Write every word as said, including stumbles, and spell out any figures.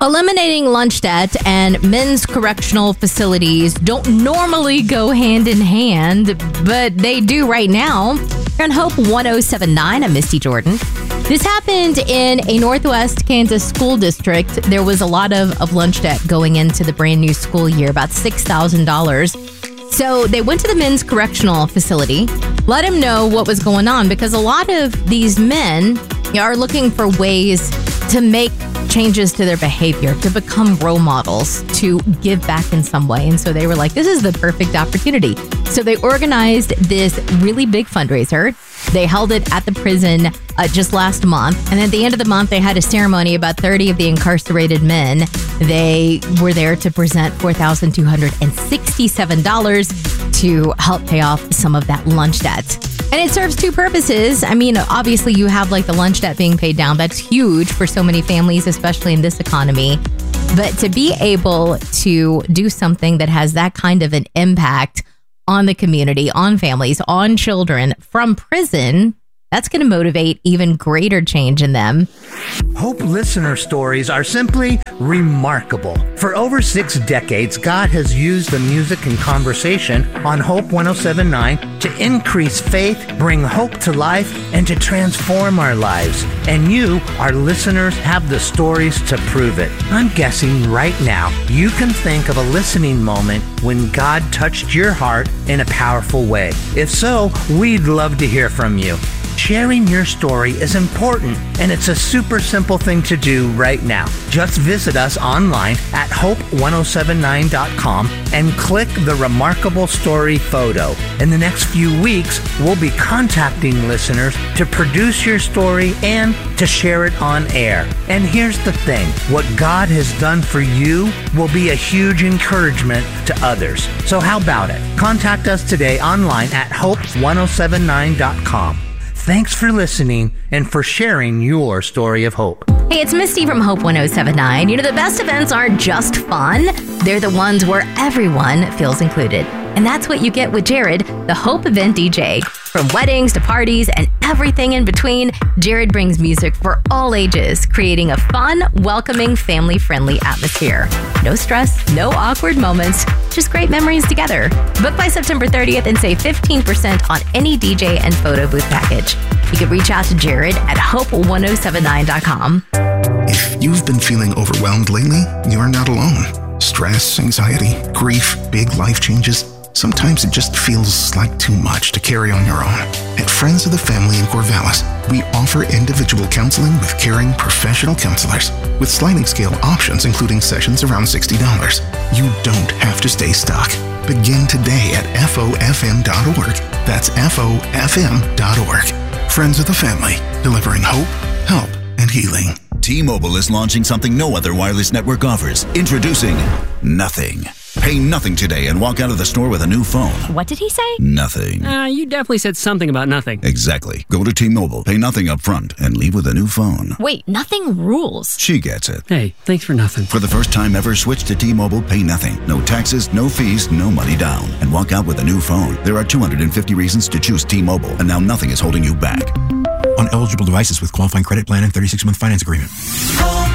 Eliminating lunch debt and men's correctional facilities don't normally go hand in hand, but they do right now. You're on Hope one oh seven point nine. I'm Misty Jordan. This happened in a Northwest Kansas school district. There was a lot of, of lunch debt going into the brand new school year, about six thousand dollars. So they went to the men's correctional facility, let him know what was going on, because a lot of these men are looking for ways to make changes to their behavior, to become role models, to give back in some way. And so they were like, this is the perfect opportunity. So they organized this really big fundraiser. They held it at the prison uh, just last month. And at the end of the month, they had a ceremony. About thirty of the incarcerated men, they were there to present four thousand two hundred sixty-seven dollars to help pay off some of that lunch debt. And it serves two purposes. I mean, obviously, you have like the lunch debt being paid down. That's huge for so many families, especially in this economy. But to be able to do something that has that kind of an impact on the community, on families, on children from prison, that's going to motivate even greater change in them. Hope listener stories are simply remarkable. For over six decades, God has used the music and conversation on Hope one oh seven point nine to increase faith, bring hope to life, and to transform our lives. And you, our listeners, have the stories to prove it. I'm guessing right now you can think of a listening moment when God touched your heart in a powerful way. If so, we'd love to hear from you. Sharing your story is important, and it's a super simple thing to do right now. Just visit us online at hope one oh seven nine dot com and click the Remarkable Story photo. In the next few weeks, we'll be contacting listeners to produce your story and to share it on air. And here's the thing, what God has done for you will be a huge encouragement to others. So how about it? Contact us today online at hope one oh seven nine dot com. Thanks for listening and for sharing your story of hope. Hey, it's Misty from Hope one oh seven point nine. You know, the best events aren't just fun. They're the ones where everyone feels included. And that's what you get with Jared, the Hope Event D J. From weddings to parties and everything in between, Jared brings music for all ages, creating a fun, welcoming, family-friendly atmosphere. No stress, no awkward moments, just great memories together. Book by September thirtieth and save fifteen percent on any D J and photo booth package. You can reach out to Jared at hope one oh seven nine dot com. If you've been feeling overwhelmed lately, you're not alone. Stress, anxiety, grief, big life changes. Sometimes it just feels like too much to carry on your own. At Friends of the Family in Corvallis, we offer individual counseling with caring professional counselors with sliding scale options, including sessions around sixty dollars. You don't have to stay stuck. Begin today at F O F M dot org. That's F O F M dot org. Friends of the Family, delivering hope, help, and healing. T-Mobile is launching something no other wireless network offers. Introducing Nothing. Pay nothing today and walk out of the store with a new phone. What did he say? Nothing. Uh, you definitely said something about nothing. Exactly. Go to T-Mobile, pay nothing up front, and leave with a new phone. Wait, nothing rules. She gets it. Hey, thanks for nothing. For the first time ever, switch to T-Mobile, pay nothing. No taxes, no fees, no money down. And walk out with a new phone. There are two hundred fifty reasons to choose T-Mobile, and now nothing is holding you back. On eligible devices with qualifying credit plan and thirty-six month finance agreement.